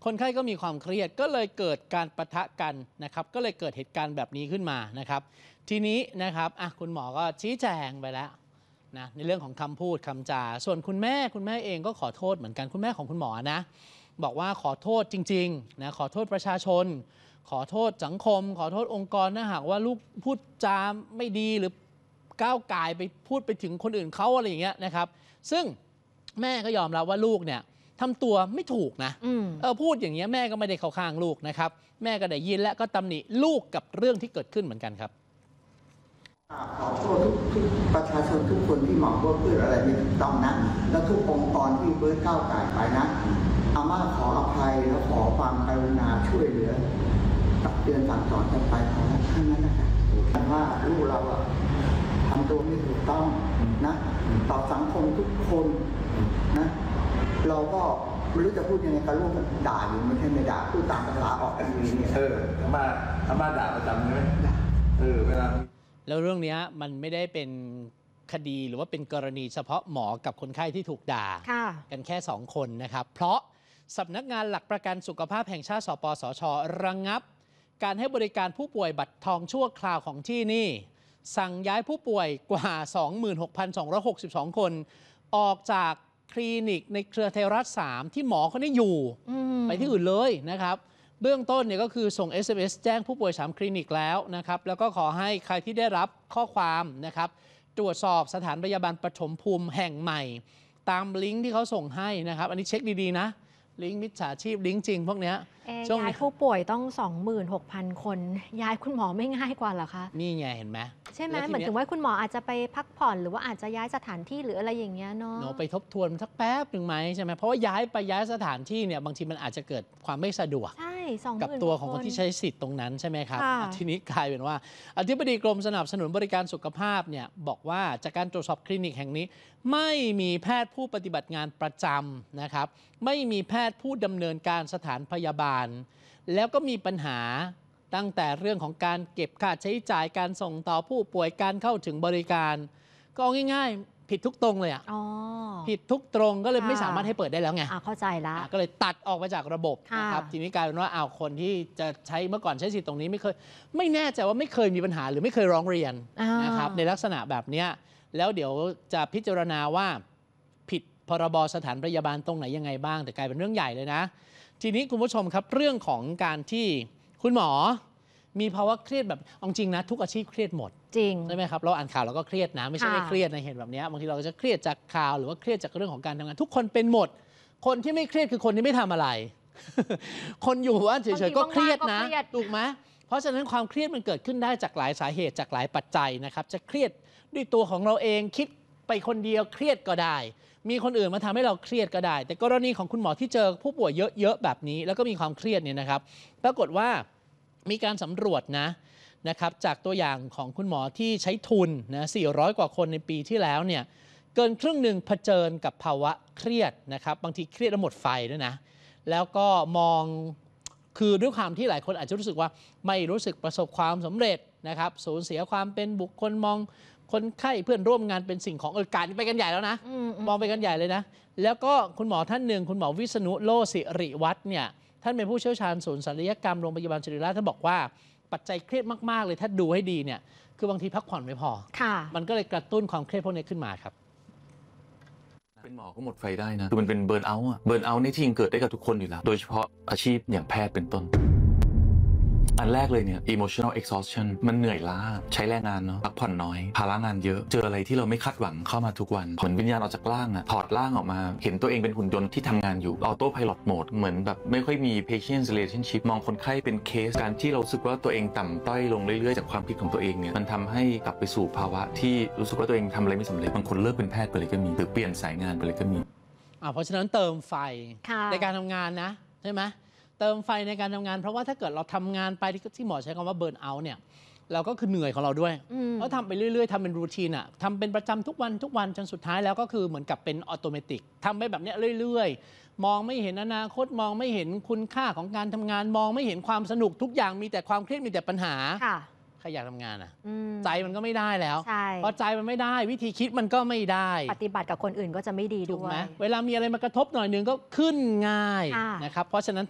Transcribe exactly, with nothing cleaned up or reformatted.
คนไข้ก็มีความเครียดก็เลยเกิดการปะทะกันนะครับก็เลยเกิดเหตุการณ์แบบนี้ขึ้นมานะครับทีนี้นะครับอ่ะคุณหมอก็ชี้แจงไปแล้วนะในเรื่องของคำพูดคำจาส่วนคุณแม่คุณแม่เองก็ขอโทษเหมือนกันคุณแม่ของคุณหมอนะบอกว่าขอโทษจริงๆนะขอโทษประชาชนขอโทษสังคมขอโทษองค์กรนะหากว่าลูกพูดจาไม่ดีหรือก้าวก่ายไปพูดไปถึงคนอื่นเขาอะไรอย่างเงี้ยนะครับซึ่งแม่ก็ยอมรับว่าลูกเนี่ยทำตัวไม่ถูกนะเออพูดอย่างเงี้ยแม่ก็ไม่ได้เข้าข้างลูกนะครับแม่ก็ได้ยินและก็ตำหนิลูกกับเรื่องที่เกิดขึ้นเหมือนกันครับขอโทษทุกทุกประชาชนทุกคนที่มองว่าพูดอะไรไม่ถูกต้องนะแล้วทุกองค์กรที่เบิร์ดก้าวไก่ไปนะอาม่าขออภัยและขอความกรุณาช่วยเหลือตักเตือนสั่งสอนกันไปขอแค่นั้นนะครับว่าลูกเราอะทำตัวไม่ถูกต้องนะต่อสังคมทุกคนนะเราก็ไม่รู้จะพูดยังไงกับลูกด่าอยู่ไม่ใช่ไม่ด่าพูดตามภาษาออกกันดีเนี่ยเอออาม่าอาม่าด่าประจำใช่ไหมเออเวลาแล้วเรื่องนี้มันไม่ได้เป็นคดีหรือว่าเป็นกรณีเฉพาะหมอกับคนไข้ที่ถูกด่ากันแค่สองคนนะครับเพราะสำนักงานหลักประกันสุขภาพแห่งชาติสปสช.ระงับการให้บริการผู้ป่วยบัตรทองชั่วคราวของที่นี่สั่งย้ายผู้ป่วยกว่า สองหมื่นหกพันสองร้อยหกสิบสอง คนออกจากคลินิกในเครือไทยรัฐสามที่หมอเขาเนี่ยอยู่ไปที่อื่นเลยนะครับเบื้องต้นเนี่ยก็คือส่ง เอส เอ็ม เอส แจ้งผู้ป่วยสามคลินิกแล้วนะครับแล้วก็ขอให้ใครที่ได้รับข้อความนะครับตรวจสอบสถานพยาบาลปฐมภูมิแห่งใหม่ตามลิงก์ที่เขาส่งให้นะครับอันนี้เช็คดีๆนะลิงก์มิจฉาชีพลิงก์จริงพวกเนี้ยย้ายผู้ป่วยต้อง สองหมื่นหกพัน คนย้ายคุณหมอไม่ง่ายกว่าเหรอคะนี่ไงเห็นไหมใช่ไหมเหมือนถึงว่าคุณหมออาจจะไปพักผ่อนหรือว่าอาจจะย้ายสถานที่หรืออะไรอย่างเงี้ยเนาะเนาะไปทบทวนสักแป๊บหนึ่งไหมใช่ไหมเพราะว่าย้ายไปย้ายสถานที่เนี่ยบางทีมันอาจจะเกิดความไม่สะดวกกับตัวของคนที่ใช้สิทธิ์ตรงนั้นใช่ไหมครับทีนี้กลายเป็นว่าอธิบดีกรมสนับสนุนบริการสุขภาพเนี่ยบอกว่าจากการตรวจสอบคลินิกแห่งนี้ไม่มีแพทย์ผู้ปฏิบัติงานประจำนะครับไม่มีแพทย์ผู้ดำเนินการสถานพยาบาลแล้วก็มีปัญหาตั้งแต่เรื่องของการเก็บค่าใช้จ่ายการส่งต่อผู้ป่วยการเข้าถึงบริการก็ง่ายๆผิดทุกตรงเลยอ่ะผิดทุกตรงก็เลยไม่สามารถให้เปิดได้แล้วไงเข้าใจแล้วก็เลยตัดออกมาจากระบบนะครับทีนี้กลายเป็นว่าเอาคนที่จะใช้เมื่อก่อนใช้สิทธิ์ตรงนี้ไม่เคยไม่แน่ใจว่าไม่เคยมีปัญหาหรือไม่เคยร้องเรียนนะครับในลักษณะแบบนี้แล้วเดี๋ยวจะพิจารณาว่าผิดพรบสถานพยาบาลตรงไหนยังไงบ้างแต่กลายเป็นเรื่องใหญ่เลยนะทีนี้คุณผู้ชมครับเรื่องของการที่คุณหมอมีภาวะเครียดแบบจริงนะทุกอาชีพเครียดหมดจริงใช่ไหมครับเราอ่านข่าวเราก็เครียดนะไม่ใช่ไม่เครียดในเห็นแบบนี้บางทีเราจะเครียดจากข่าวหรือว่าเครียดจากเรื่องของการทำงานทุกคนเป็นหมดคนที่ไม่เครียดคือคนที่ไม่ทำอะไร คนอยู่บ้านเฉยๆก็เครียดนะถูกไหมเพราะฉะนั้นความเครียดมันเกิดขึ้นได้จากหลายสาเหตุจากหลายปัจจัยนะครับจะเครียดด้วยตัวของเราเองคิดไปคนเดียวเครียดก็ได้มีคนอื่นมาทำให้เราเครียดก็ได้แต่กรณีของคุณหมอที่เจอผู้ป่วยเยอะๆแบบนี้แล้วก็มีความเครียดเนี่ยนะครับปรากฏว่ามีการสำรวจนะนะครับจากตัวอย่างของคุณหมอที่ใช้ทุนนะสี่ร้อยกว่าคนในปีที่แล้วเนี่ยเกินครึ่งหนึ่งเผชิญกับภาวะเครียดนะครับบางทีเครียดแล้วหมดไฟด้วยนะแล้วก็มองคือด้วยความที่หลายคนอาจจะรู้สึกว่าไม่รู้สึกประสบความสำเร็จนะครับสูญเสียความเป็นบุคคลมองคนไข้เพื่อนร่วมงานเป็นสิ่งของเออการไปกันใหญ่แล้วนะมองไปกันใหญ่เลยนะแล้วก็คุณหมอท่านหนึ่งคุณหมอวิษณุโลสิริวัฒน์เนี่ยท่านเป็นผู้เชี่ยวชาญศูนย์ศัลยกรรมโรงพยาบาลศิริราชท่านบอกว่าปัจจัยเครียดมากๆเลยถ้าดูให้ดีเนี่ยคือบางทีพักผ่อนไม่พอมันก็เลยกระตุ้นความเครียดพวกนี้ขึ้นมาครับเป็นหมอก็หมดไฟได้นะคือมันเป็นเบิร์นเอาท์อะเบิร์นเอาท์นี่ที่จริงเกิดได้กับทุกคนอยู่แล้วโดยเฉพาะอาชีพอย่างแพทย์เป็นต้นอันแรกเลยเนี่ย emotional exhaustion มันเหนื่อยล้าใช้แรงงานเนาะพักผ่อนน้อยภาระงานเยอะเจออะไรที่เราไม่คาดหวังเข้ามาทุกวันเหมือนวิญญาณออกจากร่างอะถอดร่างออกมาเห็นตัวเองเป็นหุ่นยนต์ที่ทำงานอยู่ออโต้ไพลอตโหมดเหมือนแบบไม่ค่อยมี patient relationship มองคนไข้เป็นเคสการที่เรารู้สึกว่าตัวเองต่ำต้อยลงเรื่อยๆจากความคิดของตัวเองเนี่ยมันทำให้กลับไปสู่ภาวะที่รู้สึกว่าตัวเองทำอะไรไม่สำเร็จบางคนเลิกเป็นแพทย์ไปเลยก็มีหรือเปลี่ยนสายงานไปเลยก็มีเพราะฉะนั้นเติมไฟในการทำงานนะใช่ไหมเติมไฟในการทำงานเพราะว่าถ้าเกิดเราทำงานไปที่หมอใช้คำว่าเบิร์นเอาท์เนี่ยเราก็คือเหนื่อยของเราด้วยเพราะทำไปเรื่อยๆทำเป็นรูทีนอะทำเป็นประจำทุกวันทุกวันจนสุดท้ายแล้วก็คือเหมือนกับเป็นออโตเมติกทำไปแบบนี้เรื่อยๆมองไม่เห็นอนาคตมองไม่เห็นคุณค่าของการทำงานมองไม่เห็นความสนุกทุกอย่างมีแต่ความเครียดมีแต่ปัญหาใครอยากทำงานอ่ะใจมันก็ไม่ได้แล้วเพราะใจมันไม่ได้วิธีคิดมันก็ไม่ได้ปฏิบัติกับคนอื่นก็จะไม่ดีด้วยเวลามีอะไรมากระทบหน่อยนึงก็ขึ้นง่ายนะครับเพราะฉะนั้น